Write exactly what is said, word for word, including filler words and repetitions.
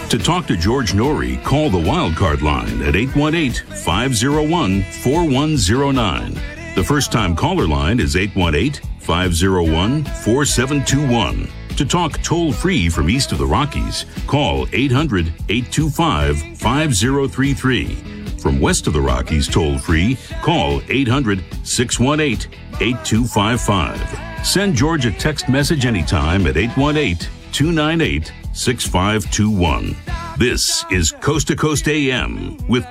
To talk to George Norrie, call the Wildcard line at eight one eight, five oh one, four one oh nine. The first-time caller line is eight one eight, five oh one, four seven two one. To talk toll-free from east of the Rockies, call eight hundred, eight two five, five oh three three. From west of the Rockies toll-free, call eight hundred, six one eight, eight two five five. Send George a text message anytime at eight one eight, two nine eight, six five two one. This is Coast to Coast A M with